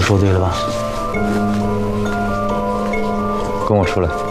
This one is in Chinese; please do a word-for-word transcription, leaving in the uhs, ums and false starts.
说对了吧？ 跟我出来。